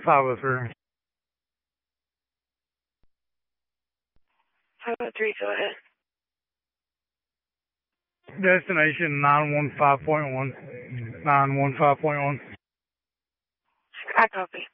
503. 503, go ahead. Destination 915.1. 915.1. I copy.